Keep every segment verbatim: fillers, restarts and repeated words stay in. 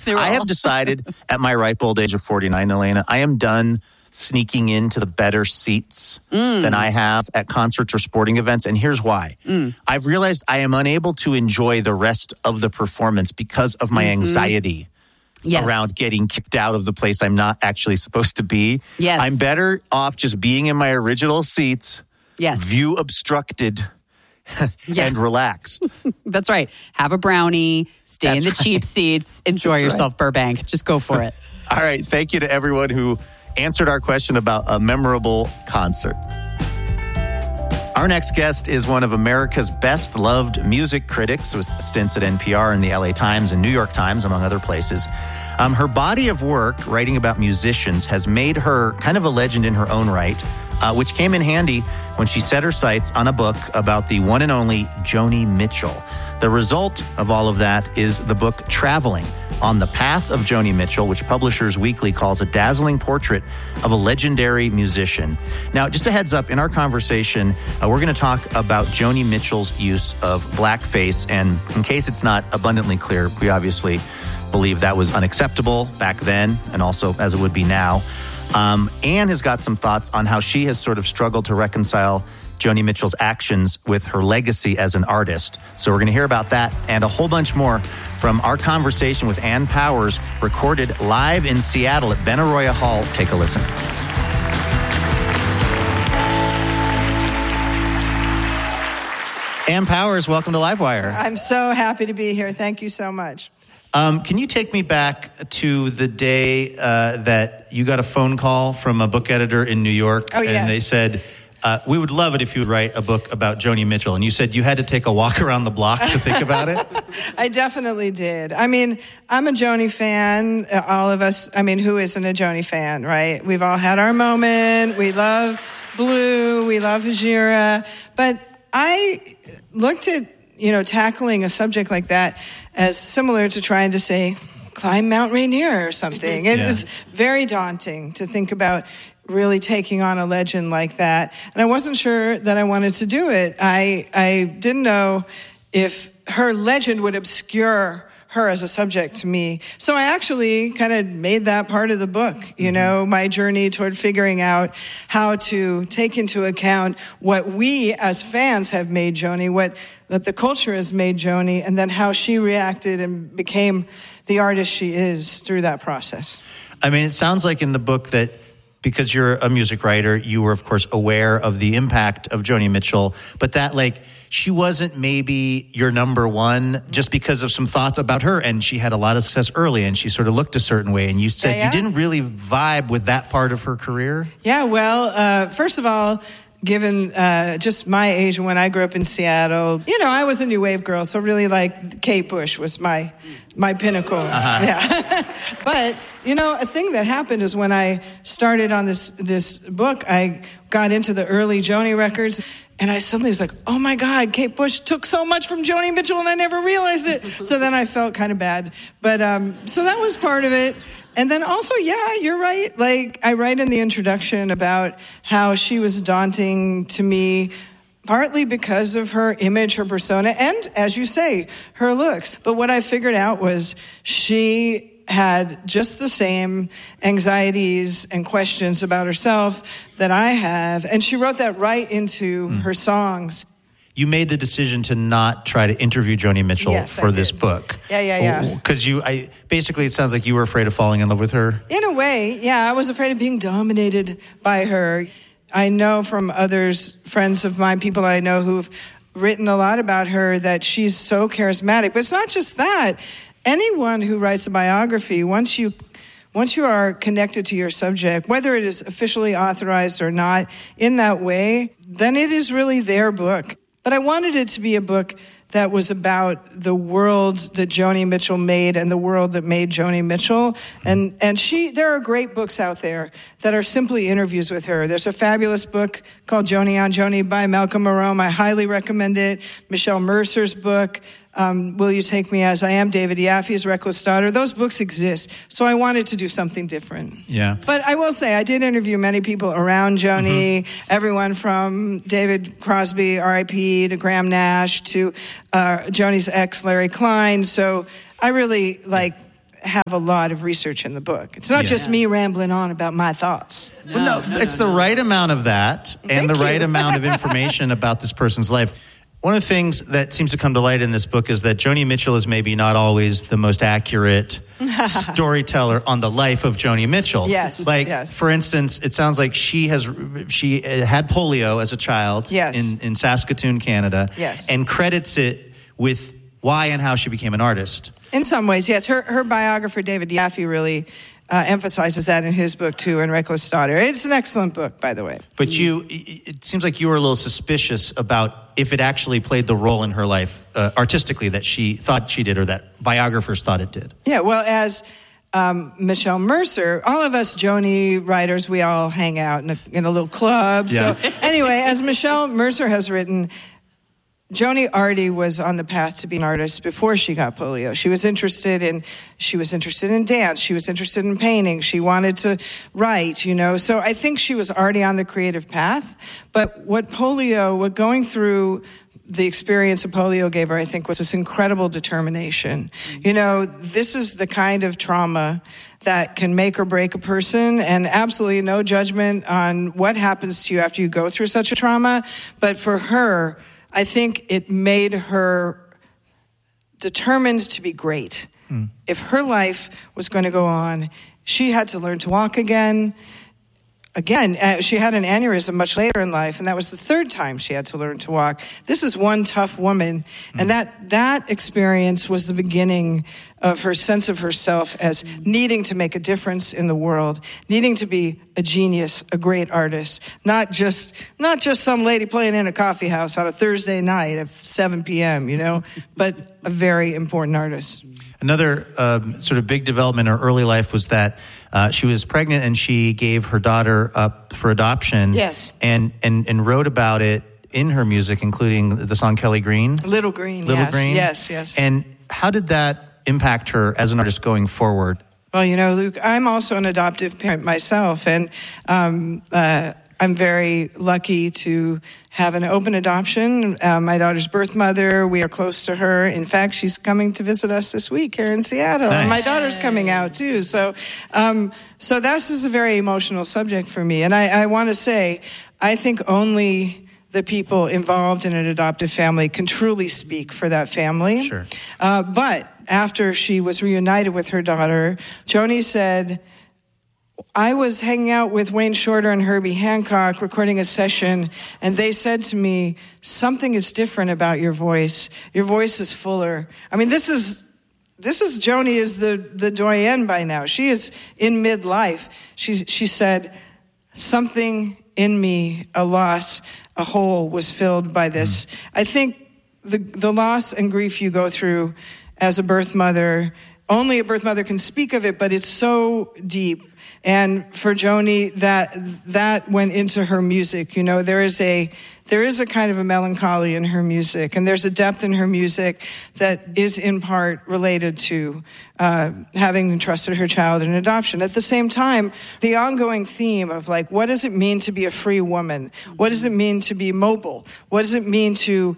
I have decided at my ripe old age of forty-nine, Elena, I am done sneaking into the better seats mm. than I have at concerts or sporting events. And here's why. Mm. I've realized I am unable to enjoy the rest of the performance because of my mm-hmm. anxiety yes. around getting kicked out of the place I'm not actually supposed to be. Yes. I'm better off just being in my original seats, yes. view obstructed, yeah. and relaxed. That's right. Have a brownie, stay That's in the right. cheap seats, enjoy That's yourself, right. Burbank. Just go for it. All right. Thank you to everyone who answered our question about a memorable concert. Our next guest is one of America's best-loved music critics with stints at N P R and the L A Times and New York Times, among other places. Um, her body of work writing about musicians has made her kind of a legend in her own right, uh, which came in handy when she set her sights on a book about the one and only Joni Mitchell. The result of all of that is the book Traveling: On the Path of Joni Mitchell, which Publishers Weekly calls a dazzling portrait of a legendary musician. Now, just a heads up, in our conversation, uh, we're going to talk about Joni Mitchell's use of blackface. And in case it's not abundantly clear, we obviously believe that was unacceptable back then and also as it would be now. Um, Anne has got some thoughts on how she has sort of struggled to reconcile Joni Mitchell's actions with her legacy as an artist. So we're going to hear about that and a whole bunch more from our conversation with Ann Powers, recorded live in Seattle at Benaroya Hall. Take a listen. Ann Powers, welcome to Livewire. I'm so happy to be here. Thank you so much. Um, can you take me back to the day uh, that you got a phone call from a book editor in New York? Oh, yes. And they said, uh, we would love it if you would write a book about Joni Mitchell. And you said you had to take a walk around the block to think about it? I definitely did. I mean, I'm a Joni fan. All of us, I mean, who isn't a Joni fan, right? We've all had our moment. We love Blue. We love Hejira. But I looked at, you know, tackling a subject like that as similar to trying to say, climb Mount Rainier or something. It yeah. was very daunting to think about really taking on a legend like that. And I wasn't sure that I wanted to do it. I I didn't know if her legend would obscure her as a subject to me. So I actually kind of made that part of the book, you mm-hmm. know, my journey toward figuring out how to take into account what we as fans have made Joni, what, what the culture has made Joni, and then how she reacted and became the artist she is through that process. I mean, it sounds like in the book that because you're a music writer, you were, of course, aware of the impact of Joni Mitchell, but that, like, she wasn't maybe your number one just because of some thoughts about her, and she had a lot of success early, and she sort of looked a certain way, and you said yeah, yeah. you didn't really vibe with that part of her career? Yeah, well, uh, first of all, given uh, just my age when I grew up in Seattle, you know, I was a new wave girl, so really, like, Kate Bush was my my pinnacle. Uh-huh. Yeah. But, you know, a thing that happened is when I started on this this book, I got into the early Joni records, and I suddenly was like, oh my God, Kate Bush took so much from Joni Mitchell and I never realized it. So then I felt kind of bad. But um, so that was part of it. And then also, yeah, you're right. Like, I write in the introduction about how she was daunting to me, partly because of her image, her persona, and, as you say, her looks. But what I figured out was she had just the same anxieties and questions about herself that I have. And she wrote that right into mm. her songs. You made the decision to not try to interview Joni Mitchell yes, for I this did. book. Yeah, yeah, yeah. Because you, I basically, it sounds like you were afraid of falling in love with her. In a way, yeah. I was afraid of being dominated by her. I know from others, friends of mine, people I know who've written a lot about her, that she's so charismatic. But it's not just that. Anyone who writes a biography, once you once you are connected to your subject, whether it is officially authorized or not, in that way, then it is really their book. But I wanted it to be a book that was about the world that Joni Mitchell made and the world that made Joni Mitchell. And and she, there are great books out there that are simply interviews with her. There's a fabulous book called Joni on Joni by Malcolm Marome. I highly recommend it. Michelle Mercer's book, um, Will You Take Me As I Am? David Yaffe's Reckless Daughter. Those books exist. So I wanted to do something different. Yeah. But I will say, I did interview many people around Joni, mm-hmm. everyone from David Crosby, R I P, to Graham Nash, to uh, Joni's ex, Larry Klein. So I really, like, have a lot of research in the book. It's not Yeah. just me rambling on about my thoughts. Well, no, No, no, it's no, the no. right amount of that and Thank the you. right amount of information about this person's life. One of the things that seems to come to light in this book is that Joni Mitchell is maybe not always the most accurate storyteller on the life of Joni Mitchell. Yes, Like, yes. for instance, it sounds like she has she had polio as a child Yes. in, in Saskatoon, Canada, Yes. and credits it with why and how she became an artist. In some ways, yes. Her her biographer, David Yaffe, really uh, emphasizes that in his book, too, in Reckless Daughter. It's an excellent book, by the way. But you, it seems like you were a little suspicious about if it actually played the role in her life uh, artistically that she thought she did or that biographers thought it did. Yeah, well, as um, Michelle Mercer, all of us Joni writers, we all hang out in a, in a little club. Yeah. So anyway, as Michelle Mercer has written, Joni already was on the path to be an artist before she got polio. She was interested in, she was interested in dance. She was interested in painting. She wanted to write, you know. So I think she was already on the creative path. But what polio, what going through the experience of polio gave her, I think, was this incredible determination. You know, this is the kind of trauma that can make or break a person, and absolutely no judgment on what happens to you after you go through such a trauma. But for her, I think it made her determined to be great. Mm. If her life was going to go on, she had to learn to walk again. Again, uh, she had an aneurysm much later in life, and that was the third time she had to learn to walk. This is one tough woman, mm. and that that experience was the beginning of her sense of herself as needing to make a difference in the world, needing to be a genius, a great artist, not just not just some lady playing in a coffee house on a Thursday night at seven p.m., you know, but a very important artist. Another um, sort of big development in her early life was that uh, she was pregnant and she gave her daughter up for adoption. Yes. And, and, and wrote about it in her music, including the song Kelly Green. Little Green, Little yes. Green. Yes, yes. And how did that impact her as an artist going forward? Well, you know, Luke, I'm also an adoptive parent myself, and um, uh, I'm very lucky to have an open adoption. Uh, my daughter's birth mother, we are close to her. In fact, she's coming to visit us this week here in Seattle. Nice. And my daughter's coming out, too. So um, so this is a very emotional subject for me. And I, I want to say, I think only the people involved in an adoptive family can truly speak for that family. Sure. Uh, but after she was reunited with her daughter, Joni said, I was hanging out with Wayne Shorter and Herbie Hancock recording a session, and they said to me, something is different about your voice. Your voice is fuller. I mean, this is this is Joni is the, the doyenne by now. She is in midlife. She, she said, something in me, a loss, a hole was filled by this. Mm. I think the the loss and grief you go through as a birth mother, only a birth mother can speak of it, but it's so deep. And for Joni, that that went into her music. You know, there is a there is a kind of a melancholy in her music, and there's a depth in her music that is in part related to uh, having entrusted her child in adoption. At the same time, the ongoing theme of like, what does it mean to be a free woman? What does it mean to be mobile? What does it mean to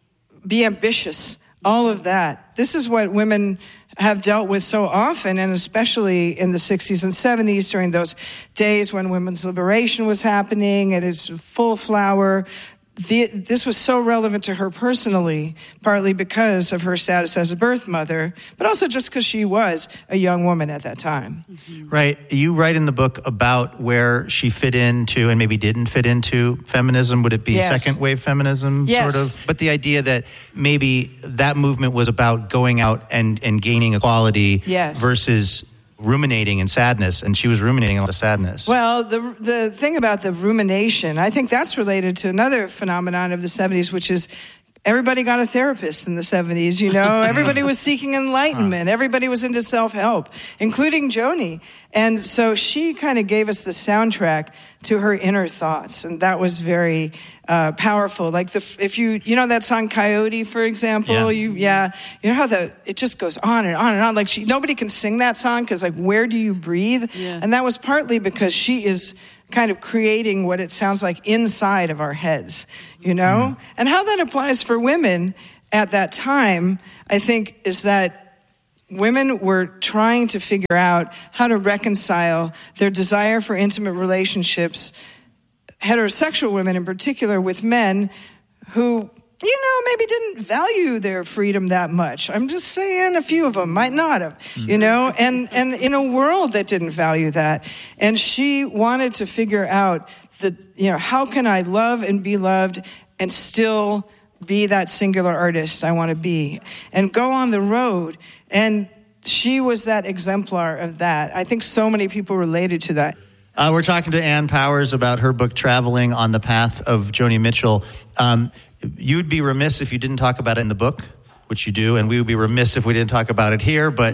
be ambitious? All of that. This is what women have dealt with so often, and especially in the sixties and seventies during those days when women's liberation was happening at its full flower. The, this was so relevant to her personally, partly because of her status as a birth mother, but also just because she was a young woman at that time. Mm-hmm. Right. You write in the book about where she fit into and maybe didn't fit into feminism. Would it be yes. second wave feminism, yes. sort of? But the idea that maybe that movement was about going out and, and gaining equality yes. versus ruminating in sadness, and she was ruminating a lot of sadness. Well, the the thing about the rumination, I think that's related to another phenomenon of the seventies, which is everybody got a therapist in the seventies, you know? Everybody was seeking enlightenment. Everybody was into self-help, including Joni. And so she kind of gave us the soundtrack to her inner thoughts, and that was very uh, powerful. Like, the if you, you know that song Coyote, for example? Yeah. You, yeah. You know how the it just goes on and on and on. Like, she, nobody can sing that song because, like, where do you breathe? Yeah. And that was partly because she is kind of creating what it sounds like inside of our heads, you know? Mm. And how that applies for women at that time, I think, is that women were trying to figure out how to reconcile their desire for intimate relationships, heterosexual women in particular, with men who, you know, maybe didn't value their freedom that much. I'm just saying a few of them might not have, mm-hmm. you know, and, and in a world that didn't value that. And she wanted to figure out the, you know, how can I love and be loved and still be that singular artist I want to be and go on the road. And she was that exemplar of that. I think so many people related to that. Uh, we're talking to Ann Powers about her book, Traveling on the Path of Joni Mitchell. Um, you'd be remiss if you didn't talk about it in the book, which you do, and we would be remiss if we didn't talk about it here, but...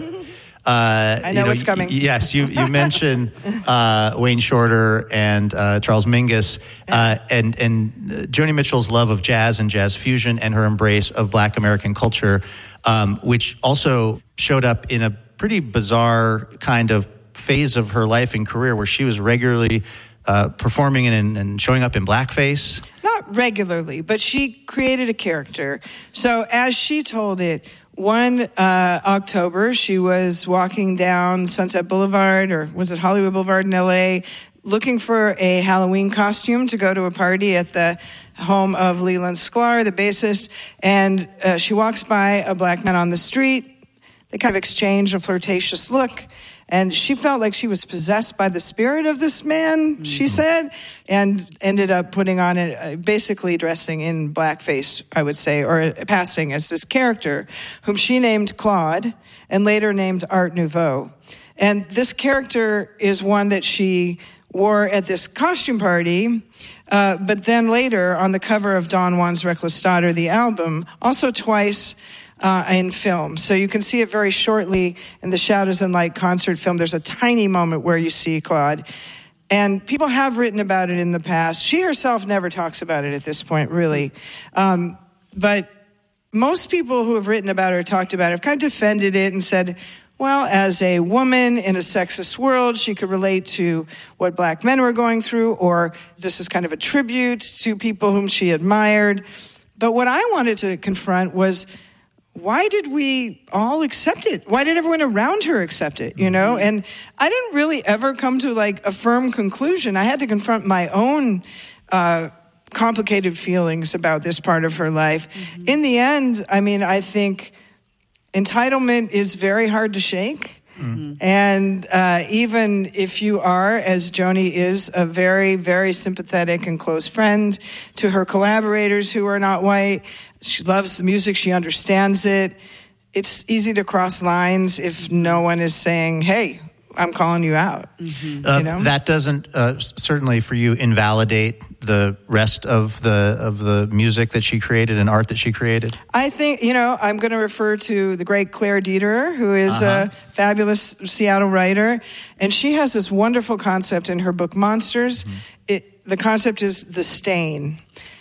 Uh, I know, you know what's coming. Y- yes, you, you mentioned uh, Wayne Shorter and uh, Charles Mingus, uh, and, and Joni Mitchell's love of jazz and jazz fusion and her embrace of Black American culture, um, which also showed up in a pretty bizarre kind of phase of her life and career where she was regularly uh, performing and, and showing up in blackface. Not regularly, but she created a character. So as she told it, one uh, October, she was walking down Sunset Boulevard, or was it Hollywood Boulevard in L A, looking for a Halloween costume to go to a party at the home of Leland Sklar, the bassist, and uh, she walks by a black man on the street. They kind of exchange a flirtatious look, and she felt like she was possessed by the spirit of this man, mm-hmm. she said, and ended up putting on it, uh, basically dressing in blackface, I would say, or passing as this character, whom she named Claude, and later named Art Nouveau. And this character is one that she wore at this costume party, uh, but then later on the cover of Don Juan's Reckless Daughter, the album, also twice Uh, in film. So you can see it very shortly in the Shadows and Light concert film. There's a tiny moment where you see Claude. And people have written about it in the past. She herself never talks about it at this point, really. Um, but most people who have written about her, talked about it, have kind of defended it and said, well, as a woman in a sexist world, she could relate to what black men were going through, or this is kind of a tribute to people whom she admired. But what I wanted to confront was, why did we all accept it? Why did everyone around her accept it, you know? Mm-hmm. And I didn't really ever come to like a firm conclusion. I had to confront my own uh, complicated feelings about this part of her life. Mm-hmm. In the end, I mean, I think entitlement is very hard to shake. Mm-hmm. And uh, even if you are, as Joni is, a very, very sympathetic and close friend to her collaborators who are not white, she loves the music, she understands it. It's easy to cross lines if no one is saying, hey, I'm calling you out. Mm-hmm. Uh, you know? That doesn't uh, certainly for you invalidate the rest of the of the music that she created and art that she created? I think, you know, I'm going to refer to the great Claire Dederer, who is uh-huh. a fabulous Seattle writer. And she has this wonderful concept in her book, Monsters. Mm-hmm. It, the concept is the stain.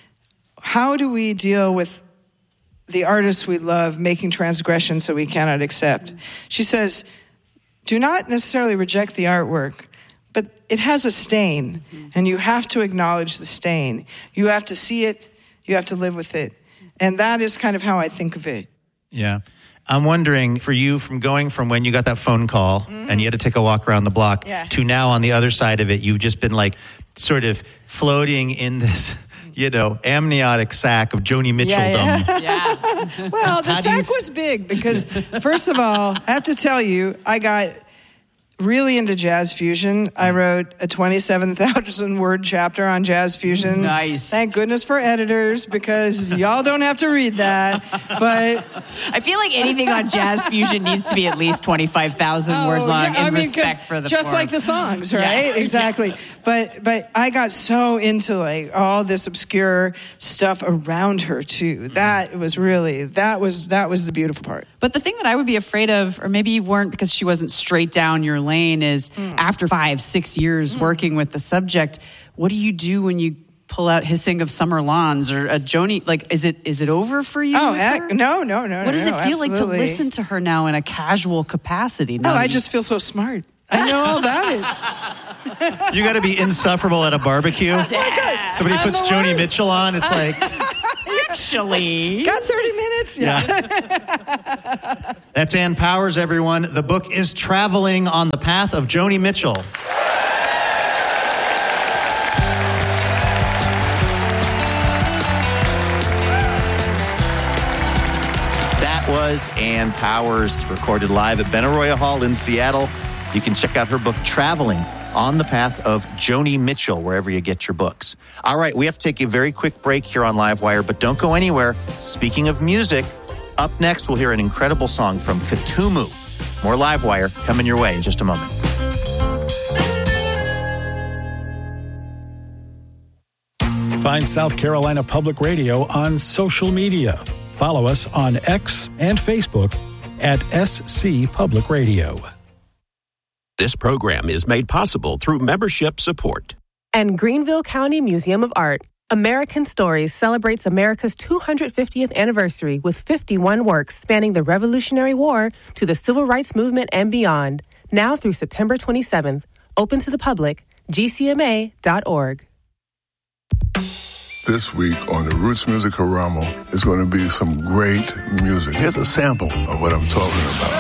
How do we deal with the artists we love making transgressions that we cannot accept? Mm-hmm. She says, do not necessarily reject the artwork, but it has a stain, mm-hmm. and you have to acknowledge the stain. You have to see it, you have to live with it. And that is kind of how I think of it. Yeah. I'm wondering, for you, from going from when you got that phone call mm-hmm. and you had to take a walk around the block yeah. to now on the other side of it, you've just been like sort of floating in this, you know, amniotic sack of Joni Mitchelldom. Yeah, yeah. yeah. Well, the sack f- was big because, first of all, I have to tell you, I got really into jazz fusion. I wrote a twenty-seven thousand word chapter on jazz fusion. Nice. Thank goodness for editors, because y'all don't have to read that. But I feel like anything on jazz fusion needs to be at least twenty-five thousand oh, words long yeah, in I mean, respect for the just form. like the songs, right? Yeah. Exactly. Yeah. But but I got so into like all this obscure stuff around her too. That was really that was that was the beautiful part. But the thing that I would be afraid of, or maybe you weren't because she wasn't straight down your lane, is mm. after five, six years mm. working with the subject, what do you do when you pull out Hissing of Summer Lawns or a Joni? Like, is it is it over for you? Oh, heck, no, no, no. What does no, it feel absolutely. like to listen to her now in a casual capacity? Oh, I just feel so smart. I know all about it. You got to be insufferable at a barbecue. Yeah. Somebody I'm puts Joni Mitchell on. It's like, actually, got thirty minutes. Yeah. yeah. That's Ann Powers, everyone. The book is Traveling on the Path of Joni Mitchell. That was Ann Powers, recorded live at Benaroya Hall in Seattle. You can check out her book, Traveling on the Path of Joni Mitchell, wherever you get your books. All right, we have to take a very quick break here on Livewire, but don't go anywhere. Speaking of music, up next, we'll hear an incredible song from Katumu. More Livewire coming your way in just a moment. Find South Carolina Public Radio on social media. Follow us on X and Facebook at S C Public Radio. This program is made possible through membership support. And Greenville County Museum of Art. American Stories celebrates America's two hundred fiftieth anniversary with fifty-one works spanning the Revolutionary War to the Civil Rights Movement and beyond. Now through September twenty-seventh. Open to the public. G C M A dot org. This week on the Roots Music Haramo is going to be some great music. Here's a sample of what I'm talking about.